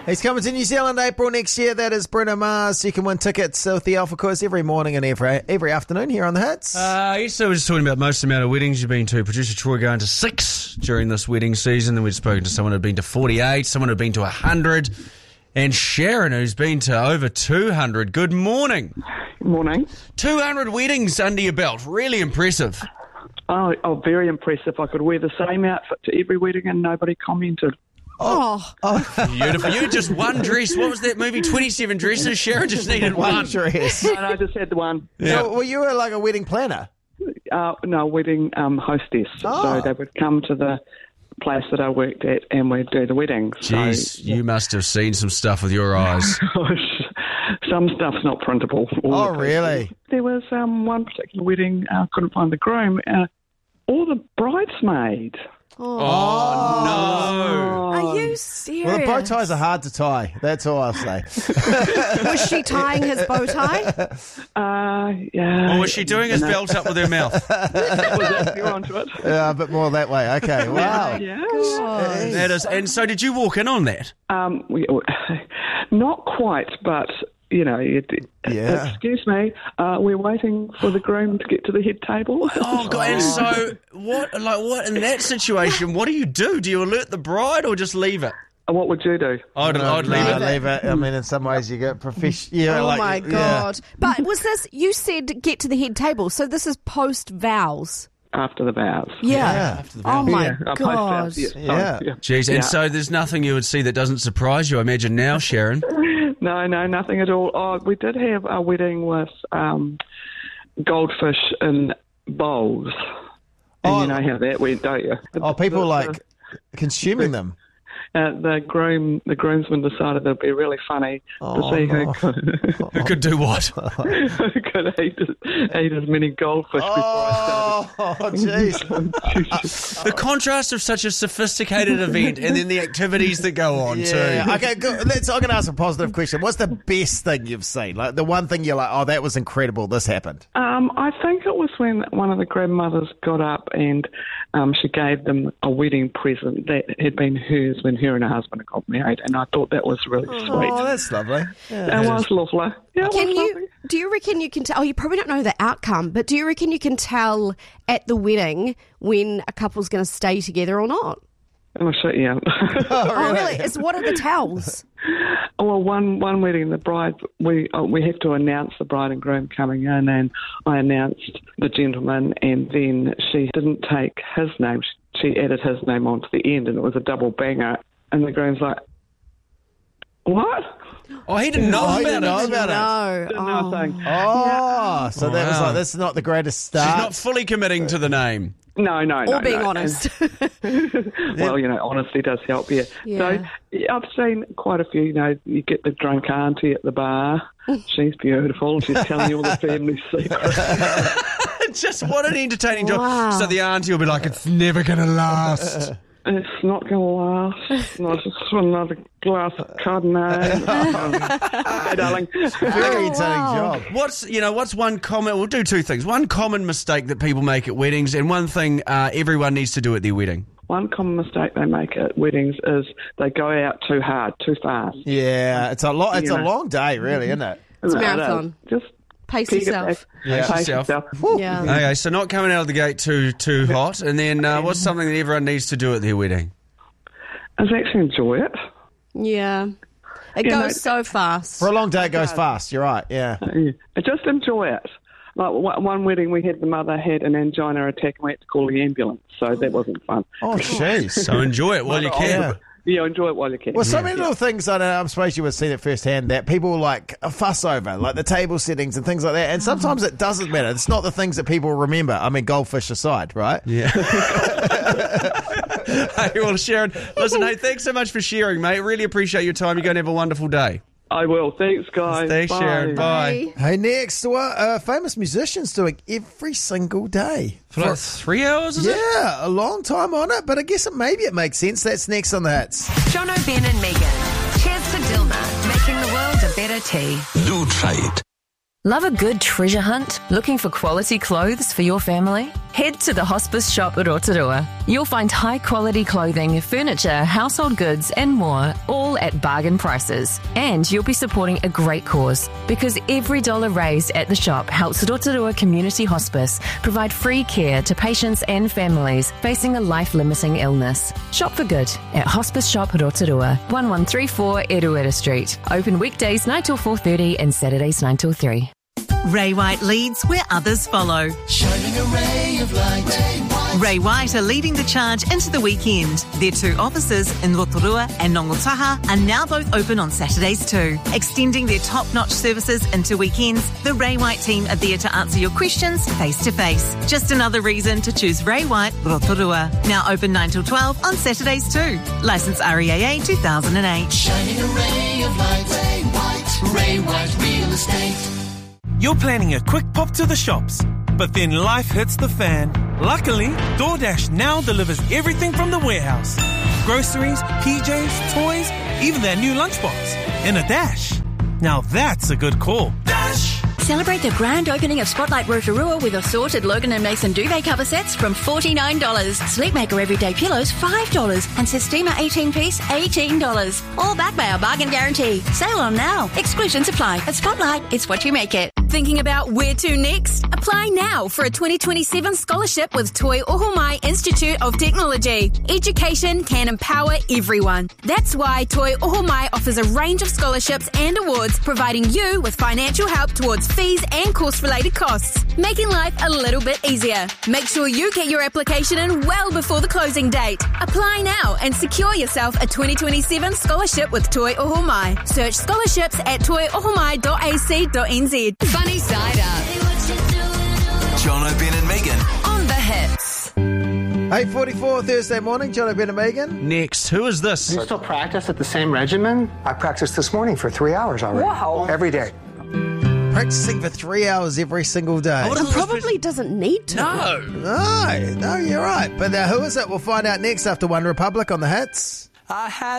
He's coming to New Zealand April next year. That is Bruno Mars. You can win tickets with the Alpha Quiz every morning and every afternoon here on The Hits. So we're just talking about most amount of weddings you've been to. Producer Troy going to 6 during this wedding season. Then we've spoken to someone who'd been to 48, someone who'd been to 100, and Sharon, who's been to over 200. Good morning. Good morning. 200 weddings under your belt. Really impressive. Oh, very impressive. I could wear the same outfit to every wedding and nobody commented. Oh. Beautiful. You just one dress. What was that movie? 27 dresses. Sharon just needed one. dress. No, I just had the one. Yeah. So, well, you were like a wedding planner. No, wedding hostess. Oh. So they would come to the place that I worked at and we'd do the wedding. Jeez, you must have seen some stuff with your eyes. Some stuff's not printable. Oh, really? There was one particular wedding, couldn't find the groom, or the bridesmaid. Oh, Are you serious? Well, the bow ties are hard to tie. That's all I'll say. Was she tying his bow tie? Yeah. Or was she doing his belt up with her mouth? You're onto it. A bit more that way. Okay, wow. Yeah. That is. And so did you walk in on that? Not quite, but you know, Yeah. excuse me, we're waiting for the groom to get to the head table. Oh, God. And so what in that situation, what do you do? Do you alert the bride or just leave it? What would you do? I'd leave it. Leave it. I mean, in some ways you get professional. Yeah, Oh, like, my yeah. God. But was this, you said get to the head table, so this is post-vows. After the vows. Yeah. After the Oh, vows. my Post God. vows, yes. Yeah. Jeez, and so there's nothing you would see that doesn't surprise you, I imagine now, Sharon. No, nothing at all. Oh, we did have a wedding with goldfish in bowls. And you know how that went, don't you? Oh, people like consuming them. The groomsmen decided it'd be really funny to see who Who could do what? could eat as many goldfish before I Oh, jeez. The contrast of such a sophisticated event and then the activities that go on, Yeah. too. Okay, good. I'm going to ask a positive question. What's the best thing you've seen? Like the one thing you're like, oh, that was incredible. This happened. I think it was when one of the grandmothers got up and she gave them a wedding present that had been hers when her and her husband had got married, and I thought that was really sweet. Oh, that's lovely. Yeah. It was lovely. Yeah, Do you reckon you can tell, you probably don't know the outcome, but do you reckon you can tell at the wedding when a couple's going to stay together or not? Oh, shit, yeah. Oh, really? What are the tells? Well, one wedding, the bride, we have to announce the bride and groom coming in, and I announced the gentleman, and then she didn't take his name. She added his name onto the end, and it was a double banger. And the groom's like, "What?" Oh, he didn't know about it. know about it. No. Didn't know a thing. Oh, so that was Wow. like, this is not the greatest She's start. not fully committing to the name. No. Or being no. honest. Well, you know, honesty does help, yeah. Yeah. So I've seen quite a few, you know, you get the drunk auntie at the bar. She's beautiful. She's telling you all the family secrets. Just what an entertaining job. Wow. So the auntie will be like, it's never going to last. It's not going to last. Not just another glass of Chardonnay. Hey, darling. Very entertaining job. What's one common, we'll do two things. One common mistake that people make at weddings and one thing everyone needs to do at their wedding. One common mistake they make at weddings is they go out too hard, too fast. Yeah, it's a lot. It's a You know. long day, really, isn't it? It's a It is. marathon. Just Pace pick it yourself. back. Yeah. Pace Yourself. yourself. Yeah. Okay, so not coming out of the gate too hot. And then what's something that everyone needs to do at their wedding? Is actually enjoy it. Yeah. It Yeah, goes so fast. For a long day, it goes fast. You're right. Yeah. Just enjoy it. Like one wedding, we had the mother had an angina attack and we had to call the ambulance, so that wasn't fun. Oh, jeez. So enjoy it while you can. Yeah, enjoy it while you can. Well, so many little things, I'm supposed you would see that firsthand, that people like fuss over, like the table settings and things like that. And sometimes it doesn't matter. It's not the things that people remember. I mean, goldfish aside, right? Yeah. Hey, well, Sharon, listen, hey, thanks so much for sharing, mate. Really appreciate your time. You're going to have a wonderful day. I will. Thanks, guys. Thanks, Bye. Sharon. Bye. Hey, next, what famous musicians doing every single day. For like 3 hours, is it? Yeah, a long time on it, but I guess maybe it makes sense. That's next on the Hits. Jono, Ben and Megan. Cheers to Dilma, making the world a better tea. Do try it. Love a good treasure hunt? Looking for quality clothes for your family? Head to the Hospice Shop at Rotorua. You'll find high-quality clothing, furniture, household goods and more, all at bargain prices. And you'll be supporting a great cause, because every dollar raised at the shop helps Rotorua Community Hospice provide free care to patients and families facing a life-limiting illness. Shop for good at Hospice Shop Rotorua, 1134 Eruera Street. Open weekdays 9 till 4:30 and Saturdays 9 till 3. Ray White leads where others follow. Shining a ray of light. Ray White are leading the charge into the weekend. Their 2 offices in Rotorua and Nongataha are now both open on Saturdays too. Extending their top-notch services into weekends, the Ray White team are there to answer your questions face-to-face. Just another reason to choose Ray White Rotorua. Now open 9 till 12 on Saturdays too. Licence REAA 2008. Shining a ray of light. Ray White. Ray White Real Estate. You're planning a quick pop to the shops, but then life hits the fan. Luckily, DoorDash now delivers everything from the warehouse. Groceries, PJs, toys, even their new lunchbox. In a dash. Now that's a good call. Dash! Celebrate the grand opening of Spotlight Rotorua with assorted Logan & Mason duvet cover sets from $49. Sleepmaker Everyday Pillows, $5. And Sistema 18-piece, $18. All backed by our bargain guarantee. Sale on now. Exclusions apply. At Spotlight, it's what you make it. Thinking about where to next? Apply now for a 2027 scholarship with Toi Ohomai Institute of Technology. Education can empower everyone. That's why Toi Ohomai offers a range of scholarships and awards, providing you with financial help towards fees and course-related costs, making life a little bit easier. Make sure you get your application in well before the closing date. Apply now and secure yourself a 2027 scholarship with Toi Ohomai. Search scholarships at toiohomai.ac.nz. Funny Side Up. Jono, Ben and Megan. On the hits. 8:44 Thursday morning, Jono, Ben and Megan. Next, who is this? You still practice at the same regimen? I practiced this morning for 3 hours already. Wow. Every day. Practicing for 3 hours every single day. And probably doesn't need to. No, you're right. But who is it? We'll find out next after One Republic on the hits. I had